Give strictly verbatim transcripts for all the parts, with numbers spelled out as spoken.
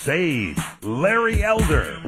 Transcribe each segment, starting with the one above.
Sage, Larry Elder.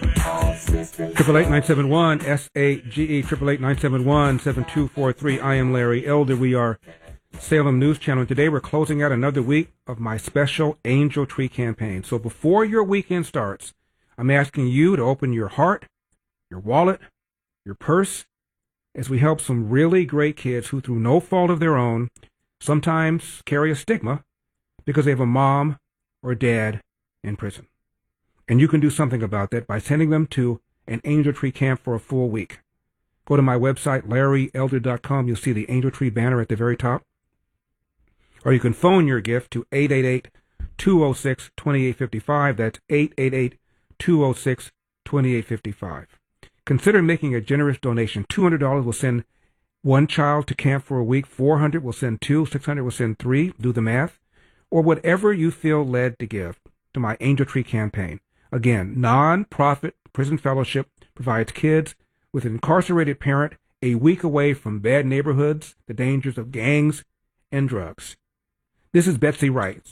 Triple eight nine seven one S A G E triple eight nine seven one seven two four three. I am Larry Elder. We are Salem News Channel, and today we're closing out another week of my special Angel Tree campaign. So before your weekend starts, I'm asking you to open your heart, your wallet, your purse, as we help some really great kids who, through no fault of their own, sometimes carry a stigma because they have a mom or dad in prison. And you can do something about that by sending them to an Angel Tree camp for a full week. Go to my website, larry elder dot com. You'll see the Angel Tree banner at the very top. Or you can phone your gift to eight eight eight, two oh six, two eight five five. That's eight eight eight, two oh six, two eight five five. Consider making a generous donation. two hundred dollars will send one child to camp for a week. four hundred dollars will send two. six hundred dollars will send three. Do the math. Or whatever you feel led to give to my Angel Tree campaign. Again, non-profit prison fellowship provides kids with an incarcerated parent a week away from bad neighborhoods, the dangers of gangs, and drugs. This is Betsy Wright,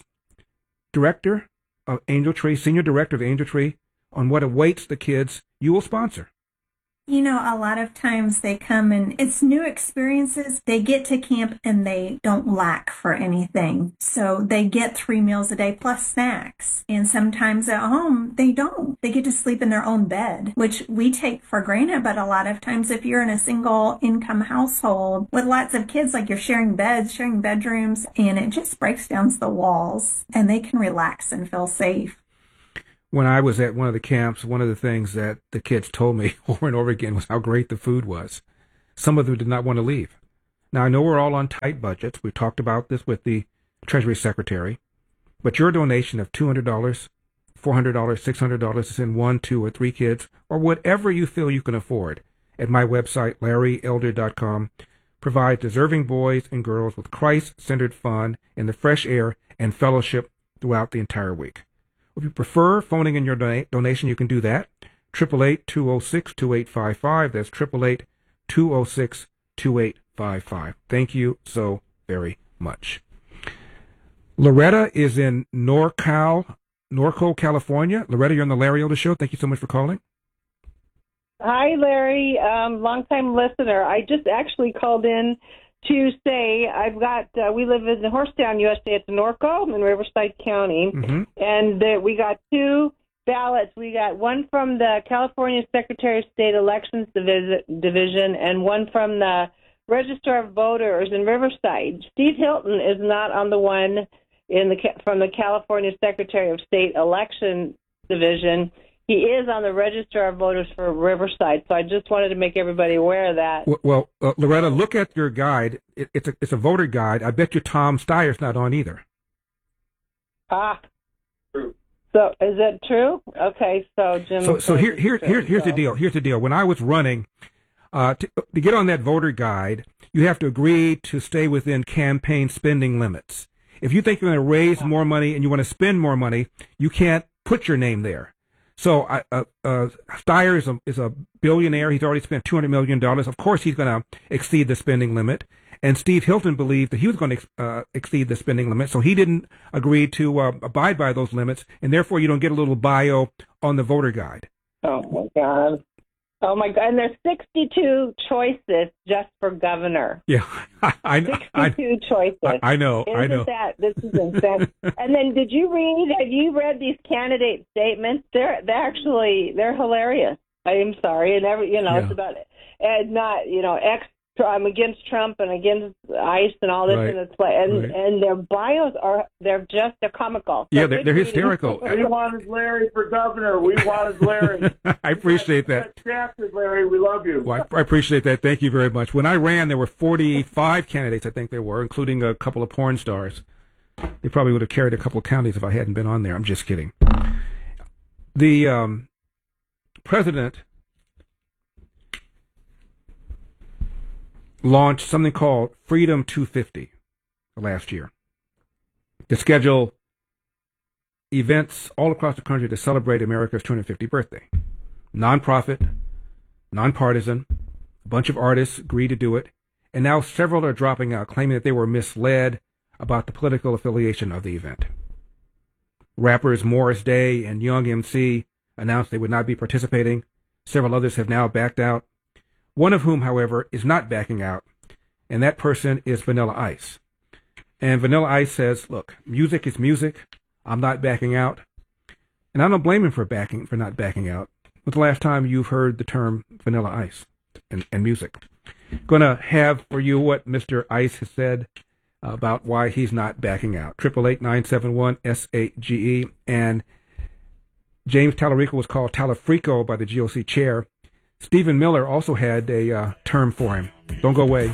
Director of Angel Tree, Senior Director of Angel Tree, on what awaits the kids you will sponsor. You know, a lot of times they come and it's new experiences. They get to camp and they don't lack for anything. So they get three meals a day plus snacks. And sometimes at home, they don't. They get to sleep in their own bed, which we take for granted. But a lot of times if you're in a single income household with lots of kids, like you're sharing beds, sharing bedrooms, and it just breaks down the walls and they can relax and feel safe. When I was at one of the camps, one of the things that the kids told me over and over again was how great the food was. Some of them did not want to leave. Now, I know we're all on tight budgets. We talked about this with the Treasury Secretary. But your donation of two hundred dollars, four hundred dollars, six hundred dollars to send one, two, or three kids, or whatever you feel you can afford, at my website, larry elder dot com, provides deserving boys and girls with Christ-centered fun in the fresh air and fellowship throughout the entire week. If you prefer phoning in your don- donation, you can do that. eight eight eight, two oh six, two eight five five. That's eight eight eight, two oh six, two eight five five. Thank you so very much. Loretta is in NorCal, Norco, California. Loretta, you're on the Larry Elder Show. Thank you so much for calling. Hi, Larry. Um, long-time listener. I just actually called in to say I've got, uh, we live in Horsetown, U S A. It's Norco in Riverside County. Mm-hmm. And uh, we got two ballots. We got one from the California Secretary of State Elections Divis- Division and one from the Register of Voters in Riverside. Steve Hilton is not on the one in the from the California Secretary of State Election Division. He is on the Register of Voters for Riverside, so I just wanted to make everybody aware of that. Well, well uh, Loretta, look at your guide. It, it's a it's a voter guide. I bet you Tom Steyer's not on either. Ah, true. So is that true? Okay, so Jim. So so here here, here here's so. the deal. Here's the deal. When I was running, uh, to, to get on that voter guide, you have to agree to stay within campaign spending limits. If you think you're going to raise more money and you want to spend more money, you can't put your name there. So uh, uh, uh, Steyer is a, is a billionaire. He's already spent two hundred million dollars. Of course, he's going to exceed the spending limit. And Steve Hilton believed that he was going to uh, exceed the spending limit, so he didn't agree to uh, abide by those limits, and therefore you don't get a little bio on the voter guide. Oh, my God. Oh, my God. And there's sixty-two choices just for governor. Yeah, I know. sixty-two I, choices. I, I know. Isn't I know. That, this is insane. And then did you read, have you read these candidate statements? They're, they're actually, they're hilarious. I am sorry. And every, you know, yeah. it's about, and not, you know, X, I'm against Trump and against ICE and all this, right. and it's like, and, right. and their bios are, they're just, they're comical. Yeah, they're, they're hysterical. We wanted Larry for governor. We wanted Larry. I appreciate that. Chapter, Larry, we love you. Well, I, I appreciate that. Thank you very much. When I ran, there were forty-five candidates, I think there were, including a couple of porn stars. They probably would have carried a couple of counties if I hadn't been on there. I'm just kidding. The um, president launched something called Freedom two fifty last year to schedule events all across the country to celebrate America's two hundred fiftieth birthday. Non-profit, non-partisan, a bunch of artists agreed to do it, and now several are dropping out, claiming that they were misled about the political affiliation of the event. Rappers Morris Day and Young M C announced they would not be participating. Several others have now backed out. One of whom, however, is not backing out, and that person is Vanilla Ice. And Vanilla Ice says, look, music is music. I'm not backing out. And I don't blame him for backing, for not backing out. When's the last time you've heard the term Vanilla Ice and, and music? Going to have for you what Mister Ice has said about why he's not backing out. Triple eight nine seven one S A G E. And James Tallarico was called Talafrico by the G O C chair. Stephen Miller also had a uh, term for him. Don't go away.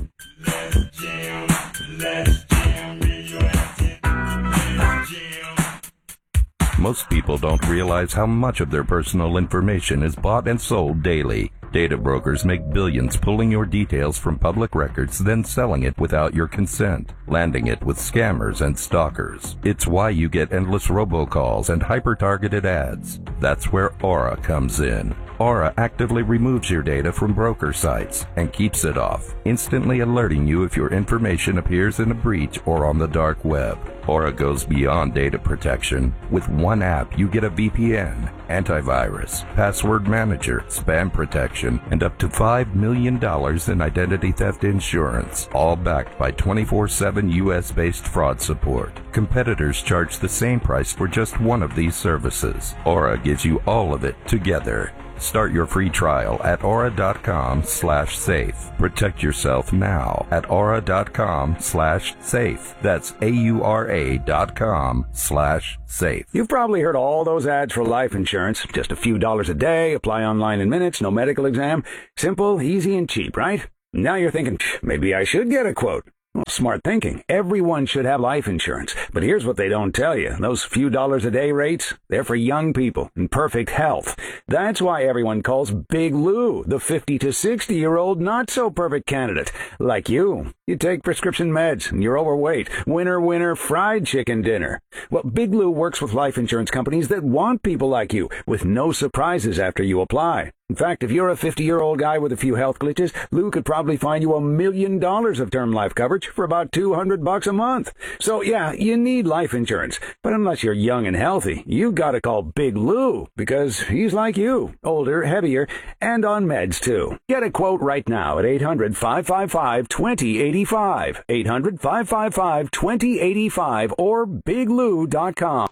Most people don't realize how much of their personal information is bought and sold daily. Data brokers make billions pulling your details from public records, then selling it without your consent, landing it with scammers and stalkers. It's why you get endless robocalls and hyper-targeted ads. That's where Aura comes in. Aura actively removes your data from broker sites and keeps it off, instantly alerting you if your information appears in a breach or on the dark web. Aura goes beyond data protection. With one app, you get a V P N, antivirus, password manager, spam protection, and up to five million dollars in identity theft insurance, all backed by twenty-four seven U S-based fraud support. Competitors charge the same price for just one of these services. Aura gives you all of it together. Start your free trial at aura.com slash safe. Protect yourself now at aura.com slash safe. That's A-U-R-A dot com slash safe. You've probably heard all those ads for life insurance. Just a few dollars a day, apply online in minutes, no medical exam. Simple, easy, and cheap, right? Now you're thinking, maybe I should get a quote. Well, smart thinking. Everyone should have life insurance. But here's what they don't tell you. Those few dollars a day rates, they're for young people in perfect health. That's why everyone calls Big Lou the fifty to sixty-year-old not-so-perfect candidate. Like you. You take prescription meds, and you're overweight. Winner, winner, fried chicken dinner. Well, Big Lou works with life insurance companies that want people like you, with no surprises after you apply. In fact, if you're a fifty-year-old guy with a few health glitches, Lou could probably find you a million dollars of term life coverage for about two hundred bucks a month. So yeah, you need life insurance. But unless you're young and healthy, you gotta call Big Lou, because he's like you, older, heavier, and on meds too. Get a quote right now at eight hundred, five five five, two zero eight five, eight hundred, five five five, two zero eight five, or big lou dot com.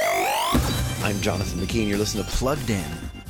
I'm Jonathan McKee, and you're listening to Plugged In.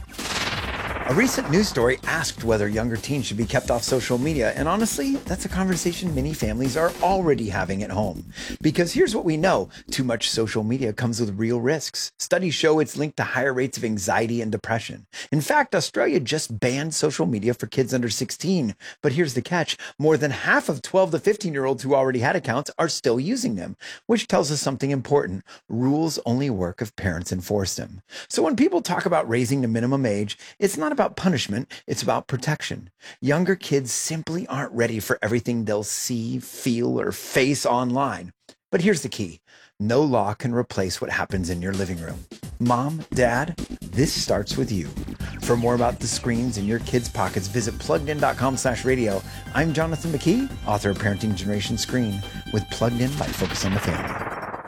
A recent news story asked whether younger teens should be kept off social media, and honestly, that's a conversation many families are already having at home. Because here's what we know, too much social media comes with real risks. Studies show it's linked to higher rates of anxiety and depression. In fact, Australia just banned social media for kids under sixteen. But here's the catch, more than half of twelve to fifteen-year-olds who already had accounts are still using them, which tells us something important. Rules only work if parents enforce them. So when people talk about raising the minimum age, it's not about punishment, it's about protection. Younger kids simply aren't ready for everything they'll see, feel, or face online. But here's the key. No law can replace what happens in your living room. Mom, Dad, this starts with you. For more about the screens in your kids' pockets, visit pluggedin.com slash radio. I'm Jonathan McKee, author of Parenting Generation Screen, with Plugged In by Focus on the Family.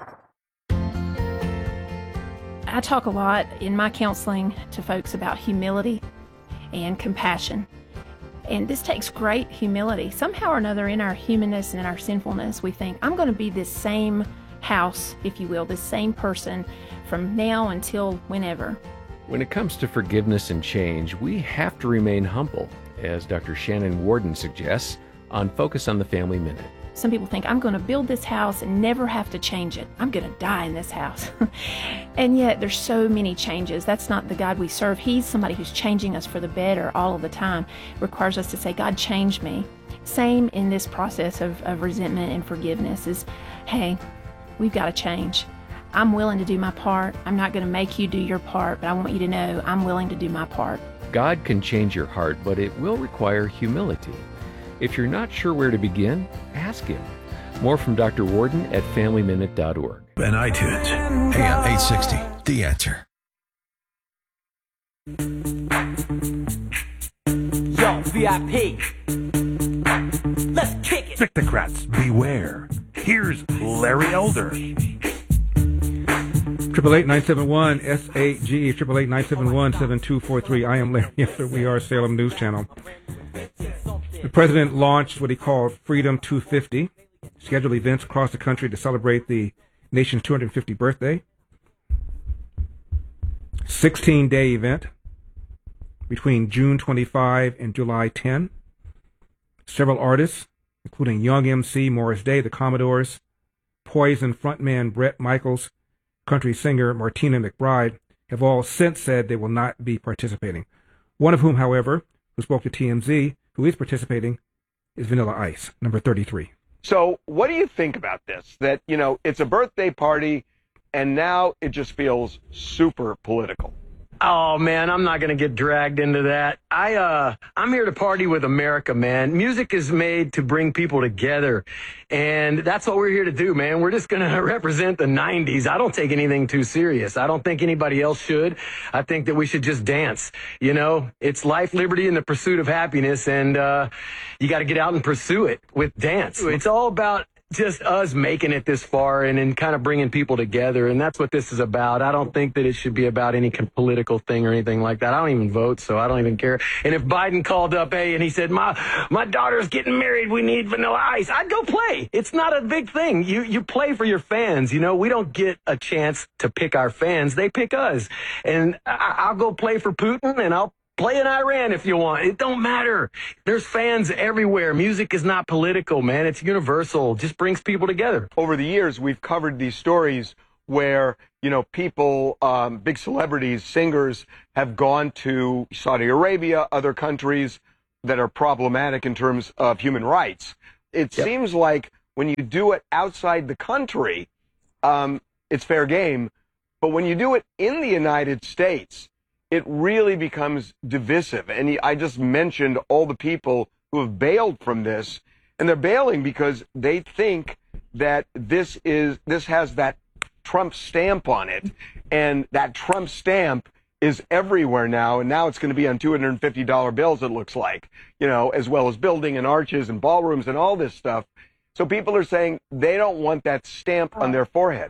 I talk a lot in my counseling to folks about humility and compassion. And this takes great humility. Somehow or another in our humanness and in our sinfulness, we think, I'm going to be this same house, if you will, this same person from now until whenever. When it comes to forgiveness and change, we have to remain humble, as Doctor Shannon Warden suggests on Focus on the Family Minute. Some people think, I'm going to build this house and never have to change it. I'm going to die in this house. And yet there's so many changes. That's not the God we serve. He's somebody who's changing us for the better all of the time. It requires us to say, God, change me. Same in this process of, of resentment and forgiveness is, hey, we've got to change. I'm willing to do my part. I'm not going to make you do your part, but I want you to know I'm willing to do my part. God can change your heart, but it will require humility. If you're not sure where to begin, ask him. More from Doctor Warden at family minute dot org. And iTunes, A M eight sixty, The Answer. Yo, V I P. Let's kick it. Victocrats, beware. Here's Larry Elder. Triple eight nine seven one S A G E. Triple eight nine seven one seven two four three. I am Larry Elder. We are Salem News Channel. The president launched what he called Freedom two fifty, scheduled events across the country to celebrate the nation's two hundred fiftieth birthday. sixteen-day event between June twenty-fifth and July tenth. Several artists, including Young M C, Morris Day, the Commodores, Poison frontman Bret Michaels, country singer Martina McBride, have all since said they will not be participating. One of whom, however, who spoke to T M Z, who is participating, is Vanilla Ice, number thirty-three. So what do you think about this? That, you know, it's a birthday party, and now it just feels super political. Oh, man, I'm not going to get dragged into that. I, uh, I'm here to party with America, man. Music is made to bring people together, and that's what we're here to do, man. We're just going to represent the nineties. I don't take anything too serious. I don't think anybody else should. I think that we should just dance. You know, it's life, liberty, and the pursuit of happiness, and uh, you got to get out and pursue it with dance. It's all about just us making it this far and then kind of bringing people together, and that's what this is about. I don't think that it should be about any political thing or anything like that. I don't even vote, so I don't even care. And if Biden called up, hey, and he said, my my daughter's getting married, we need Vanilla Ice, I'd go play. It's not a big thing. You you play for your fans, you know. We don't get a chance to pick our fans. They pick us. And I, I'll go play for Putin, and I'll play in Iran if you want. It don't matter. There's fans everywhere. Music is not political, man. It's universal. It just brings people together. Over the years, we've covered these stories where, you know, people, um, big celebrities, singers, have gone to Saudi Arabia, other countries that are problematic in terms of human rights. It yep. seems like when you do it outside the country, um, it's fair game. But when you do it in the United States, it really becomes divisive. And I just mentioned all the people who have bailed from this, and they're bailing because they think that this is this has that Trump stamp on it, and that Trump stamp is everywhere now, and now it's going to be on two hundred fifty dollar bills, it looks like, you know, as well as building and arches and ballrooms and all this stuff. So people are saying they don't want that stamp on their forehead.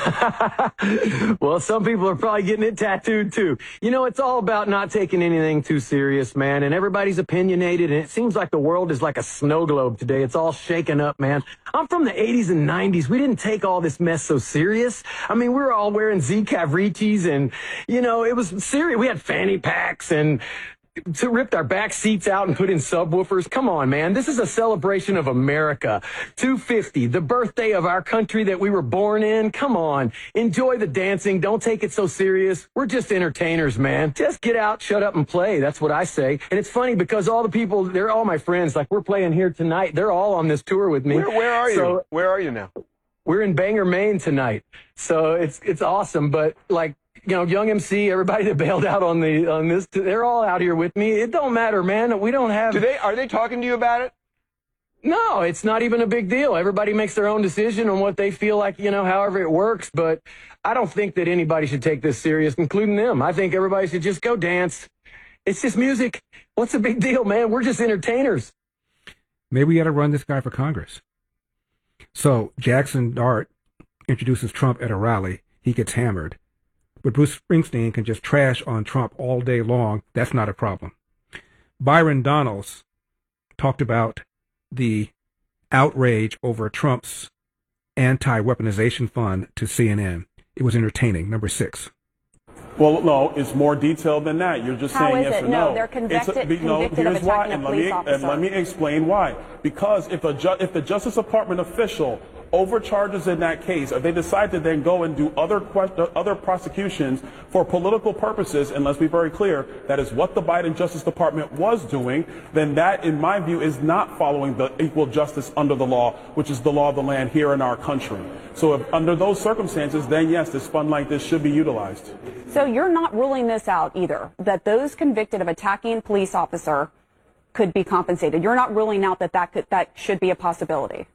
Well, some people are probably getting it tattooed too. You know, it's all about not taking anything too serious, man, and everybody's opinionated, and it seems like the world is like a snow globe today. It's all shaken up, man. I'm from the eighties and nineties. We didn't take all this mess so serious. I mean, we were all wearing Z Cavricis, and, you know, it was serious. We had fanny packs and to ripped our back seats out and put in subwoofers. Come on, man. This is a celebration of America. two fifty, the birthday of our country that we were born in. Come on. Enjoy the dancing. Don't take it so serious. We're just entertainers, man. Just get out, shut up, and play. That's what I say. And it's funny because all the people, they're all my friends. Like, we're playing here tonight. They're all on this tour with me. Where, where are you? So, where are you now? We're in Bangor, Maine tonight. So it's it's awesome. But, like, you know, Young M C, everybody that bailed out on the on this, they're all out here with me. It don't matter, man. We don't have. Do they? Are they talking to you about it? No, it's not even a big deal. Everybody makes their own decision on what they feel like, you know, however it works. But I don't think that anybody should take this serious, including them. I think everybody should just go dance. It's just music. What's the big deal, man? We're just entertainers. Maybe we got to run this guy for Congress. So Jackson Dart introduces Trump at a rally. He gets hammered. But Bruce Springsteen can just trash on Trump all day long. That's not a problem. Byron Donalds talked about the outrage over Trump's anti-weaponization fund to C N N. It was entertaining. Number six. Well, no, it's more detailed than that. You're just How saying is yes it? or no. no. They're convicted, a, be, no, convicted here's of why, attacking and a let police me, officer. And let me explain why. Because if, a ju- if the Justice Department official overcharges in that case, or they decide to then go and do other que- other prosecutions for political purposes, and let's be very clear, that is what the Biden Justice Department was doing, then that, in my view, is not following the equal justice under the law, which is the law of the land here in our country. So if under those circumstances, then yes, this fund like this should be utilized. So you're not ruling this out either, that those convicted of attacking a police officer could be compensated. You're not ruling out that that, could, that should be a possibility.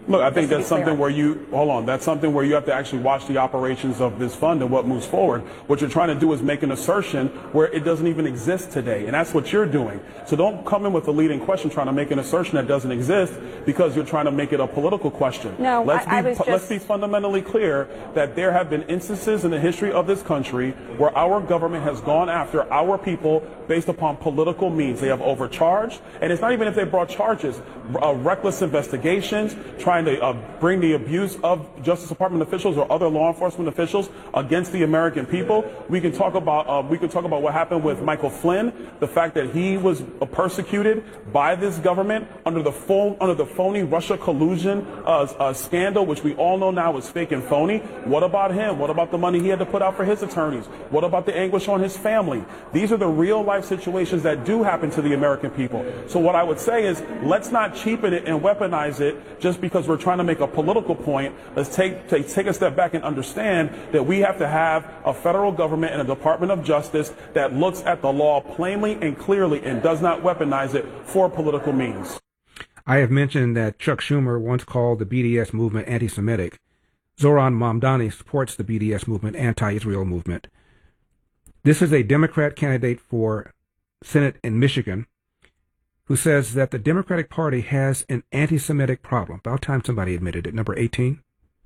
Look, I think Just to be that's something clear. where you, hold on, that's something where you have to actually watch the operations of this fund and what moves forward. What you're trying to do is make an assertion where it doesn't even exist today, and that's what you're doing. So don't come in with a leading question trying to make an assertion that doesn't exist because you're trying to make it a political question. No, let's I- I be, was Let's just- be fundamentally clear that there have been instances in the history of this country where our government has gone after our people based upon political means. They have overcharged, and it's not even if they brought charges, uh, reckless investigations, trying to uh, bring the abuse of Justice Department officials or other law enforcement officials against the American people. We can talk about uh, we can talk about what happened with Michael Flynn, the fact that he was uh, persecuted by this government under the full under the phony Russia collusion uh, uh, scandal, which we all know now is fake and phony. What about him? What about the money he had to put out for his attorneys? What about the anguish on his family? These are the real life situations that do happen to the American people. So what I would say is, let's not cheapen it and weaponize it just because we're trying to make a political point. Let's take, take take a step back and understand that we have to have a federal government and a Department of Justice that looks at the law plainly and clearly and does not weaponize it for political means. I have mentioned that Chuck Schumer once called the B D S movement anti-Semitic. Zoran Mamdani supports the B D S movement, anti-Israel movement. This is a Democrat candidate for Senate in Michigan who says that the Democratic Party has an anti-Semitic problem. About time somebody admitted it. Number eighteen.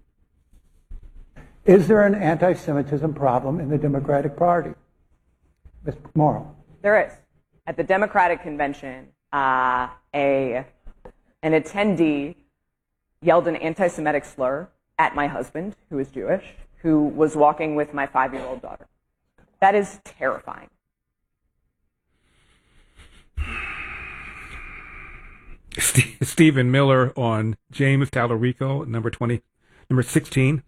Is there an anti-Semitism problem in the Democratic Party? Miz Morrow. There is. At the Democratic convention, uh, a an attendee yelled an anti-Semitic slur at my husband, who is Jewish, who was walking with my five-year-old daughter. That is terrifying. Stephen Miller on James Tallarico, number twenty, number sixteen.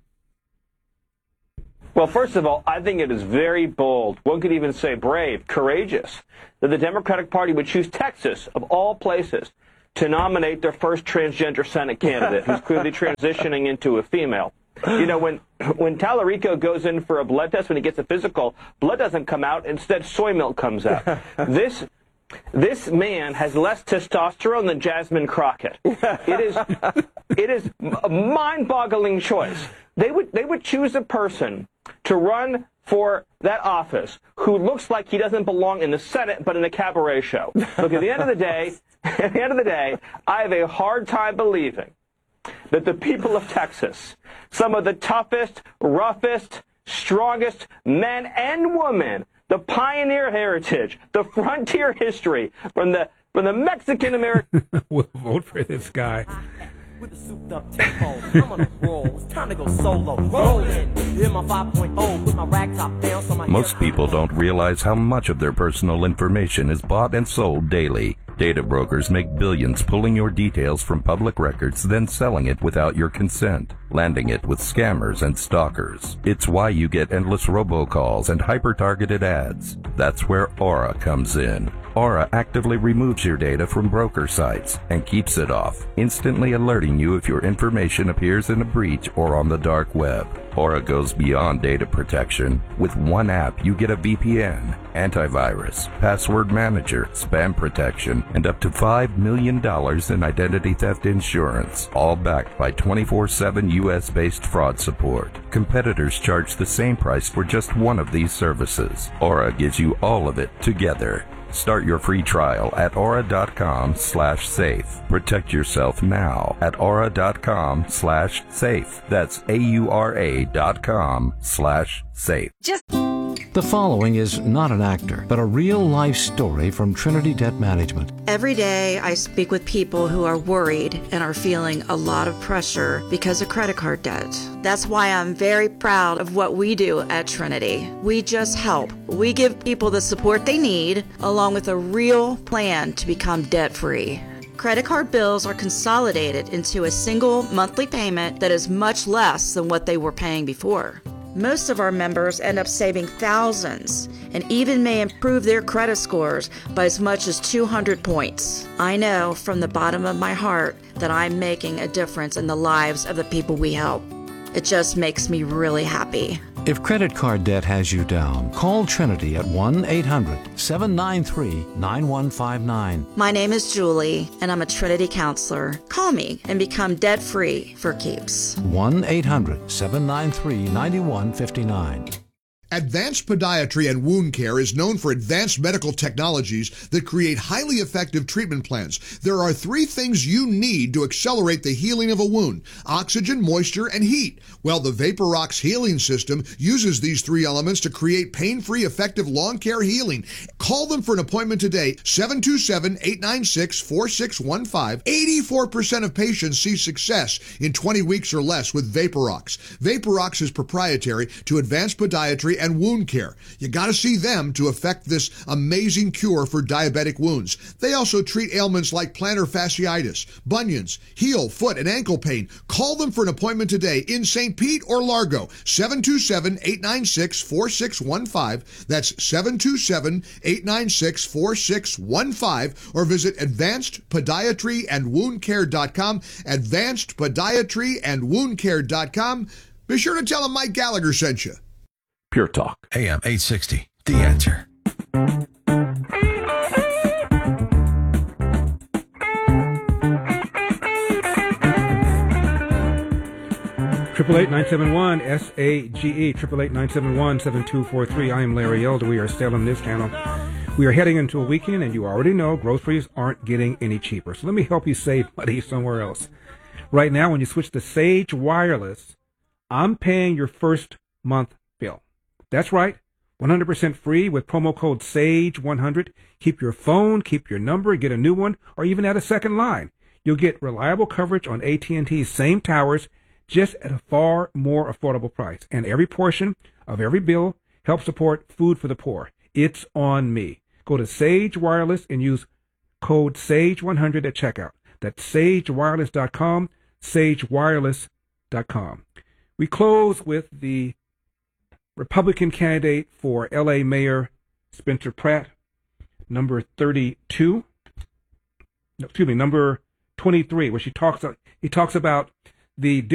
Well, first of all, I think it is very bold, one could even say brave, courageous, that the Democratic Party would choose Texas, of all places, to nominate their first transgender Senate candidate, who's clearly transitioning into a female. You know, when when Tallarico goes in for a blood test, when he gets a physical, blood doesn't come out. Instead, soy milk comes out. This this man has less testosterone than Jasmine Crockett. It is it is a mind-boggling choice. They would they would choose a person to run for that office who looks like he doesn't belong in the Senate, but in a cabaret show. Look, at the end of the day, at the end of the day, I have a hard time believing that the people of Texas, some of the toughest, roughest, strongest men and women, the pioneer heritage, the frontier history from the from the Mexican American will vote for this guy. With a souped up tempo, I'm on a roll. It's time to go solo. Rollin', hit my five point oh, put my rag top down so my Most people don't realize how much of their personal information is bought and sold daily. Data brokers make billions pulling your details from public records, then selling it without your consent, landing it with scammers and stalkers. It's why you get endless robocalls and hyper-targeted ads. That's where Aura comes in. Aura actively removes your data from broker sites and keeps it off, instantly alerting you if your information appears in a breach or on the dark web. Aura goes beyond data protection. With one app, you get a V P N, antivirus, password manager, spam protection, and up to five million dollars in identity theft insurance, all backed by twenty-four seven U S-based fraud support. Competitors charge the same price for just one of these services. Aura gives you all of it together. Start your free trial at aura.com slash safe. Protect yourself now at aura.com slash safe. That's A-U-R-A dot com slash safe. Just The following is not an actor, but a real-life story from Trinity Debt Management. Every day I speak with people who are worried and are feeling a lot of pressure because of credit card debt. That's why I'm very proud of what we do at Trinity. We just help. We give people the support they need, along with a real plan to become debt-free. Credit card bills are consolidated into a single monthly payment that is much less than what they were paying before. Most of our members end up saving thousands and even may improve their credit scores by as much as two hundred points. I know from the bottom of my heart that I'm making a difference in the lives of the people we help. It just makes me really happy. If credit card debt has you down, call Trinity at one eight hundred seven nine three nine one five nine. My name is Julie, and I'm a Trinity counselor. Call me and become debt-free for keeps. one eight hundred seven nine three nine one five nine. Advanced Podiatry and Wound Care is known for advanced medical technologies that create highly effective treatment plans. There are three things you need to accelerate the healing of a wound: oxygen, moisture, and heat. Well, the VaporRox healing system uses these three elements to create pain-free, effective lawn care healing. Call them for an appointment today, seven two seven, eight nine six, four six one five. eighty-four percent of patients see success in twenty weeks or less with VaporRox. VaporRox is proprietary to Advanced Podiatry and Wound Care. You got to see them to effect this amazing cure for diabetic wounds. They also treat ailments like plantar fasciitis, bunions, heel, foot, and ankle pain. Call them for an appointment today in Saint Pete or Largo, seven two seven, eight nine six, four six one five. That's seven two seven, eight nine six, four six one five, or visit advanced podiatry and wound care dot com, advanced podiatry and wound care dot com. Be sure to tell them Mike Gallagher sent you. Pure Talk. A M eight sixty. The Answer. Triple eight nine seven one S A G E. Triple eight nine seven one seven two four three. I am Larry Elder. We are Salem News Channel. We are heading into a weekend, and you already know groceries aren't getting any cheaper. So let me help you save money somewhere else. Right now, when you switch to Sage Wireless, I'm paying your first month bill. That's right, one hundred percent free with promo code SAGE one hundred. Keep your phone, keep your number, get a new one, or even add a second line. You'll get reliable coverage on A T and T's same towers, just at a far more affordable price. And every portion of every bill helps support food for the poor. It's on me. Go to Sage Wireless and use code SAGE one hundred at checkout. That's sage wireless dot com, sage wireless dot com. We close with the Republican candidate for L A Mayor, Spencer Pratt, number thirty-two. No, excuse me, number twenty-three, where she talks. He talks about the